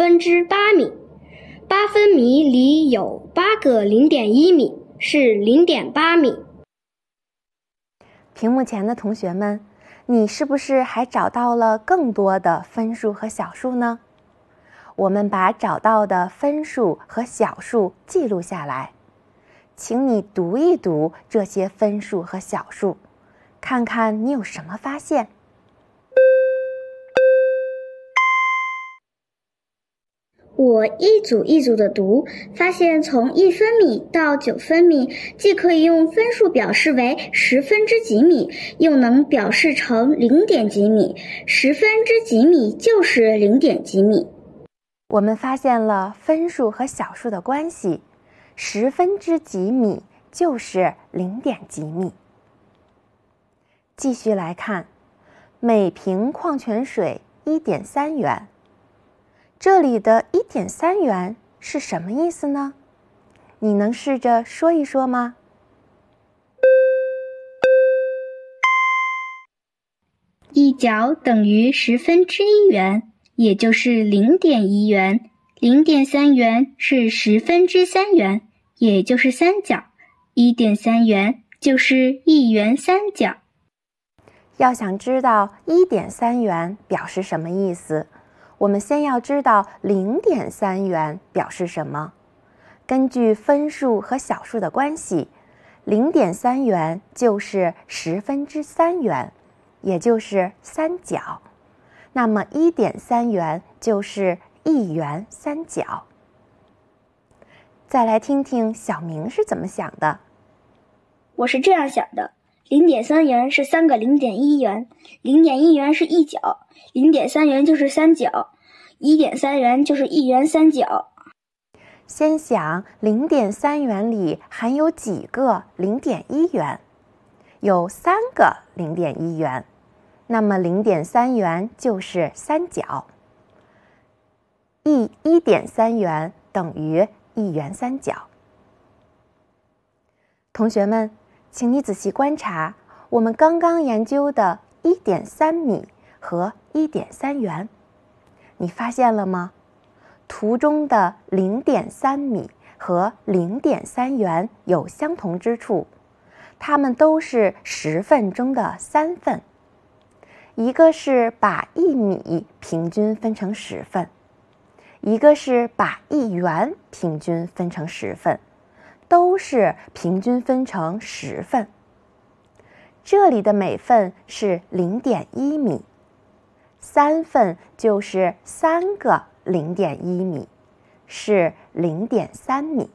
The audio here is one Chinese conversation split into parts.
分之8米，8分米里有8个0.1米，是0.8米。 屏幕前的同学们，你是不是还找到了更多的分数和小数呢？我们把找到的分数和小数记录下来，请你读一读这些分数和小数，看看你有什么发现。 我一组一组的读，发现从1分米到9分米，既可以用分数表示为10分之几米，又能表示成0点几米，10分之几米就是0点几米。 我们发现了分数和小数的关系，10分之几米就是0点几米。继续来看，每瓶矿泉水1.3元。这里的1.3元是什么意思呢？你能试着说一说吗 ？1角等于10分之1元，也就是0.1元。0.3元是10分之3元，也就是3角。1.3元就是1元3角。 要想知道1.3元表示什么意思，我们先要知道0.3元表示什么。根据分数和小数的关系，0.3元就是10分之3元，也就是3角。那么1.3元就是1元3角。再来听听小明是怎么想的。 我是这样想的，0.3元是3个0.1元，0.1元是1角，0.3元就是3角，1.3元就是1元3角。 先想0.3元里含有几个0.1元？有3个0.1元，那么0.3元就是3角。1.3元等于1元3角。同学们，请你仔细观察我们刚刚研究的1.3米和1.3元，你发现了吗？图中的0.3米和0.3元有相同之处，它们都是10份中的3份。一个是把1米平均分成10份，一个是把1元平均分成10份，都是平均分成10份。这里的每份是0.1米，3份就是3个0.1米，是0.3米。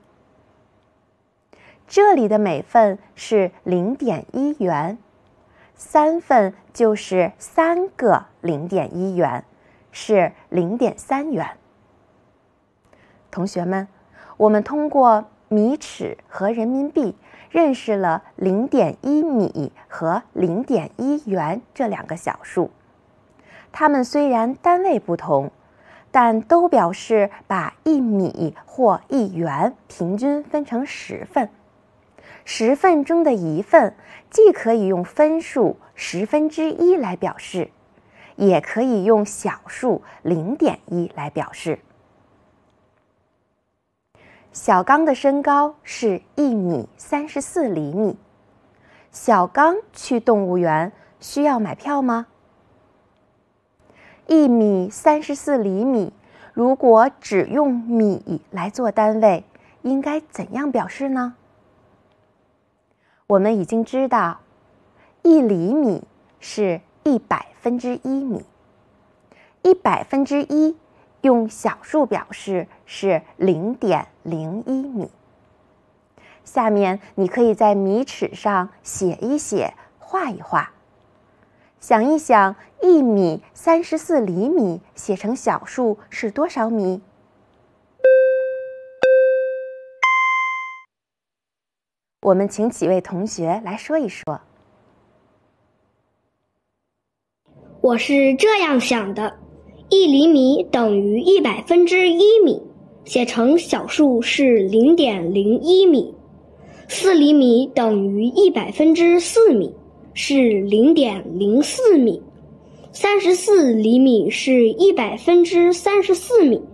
这里的每份是0.1元，3份就是3个0.1元，是0.3元。同学们，我们通过米尺和人民币认识了0.1米和0.1元这2个小数。它们虽然单位不同，但都表示把1米或1元平均分成10份。10份中的1份既可以用分数10分之1来表示，也可以用小数0.1来表示。小刚的身高是1米34厘米。小刚去动物园需要买票吗？1米34厘米，如果只用米来做单位，应该怎样表示呢？我们已经知道1厘米是100分之1米，100分之1用小数表示是0.01米。下面你可以在米尺上写一写，画一画。想一想1米34厘米写成小数是多少米？我们请几位同学来说一说。 我是这样想的，1厘米等于100分之1米，写成小数是0.01米。4厘米等于100分之4米，是0.04米。34厘米是100分之34米，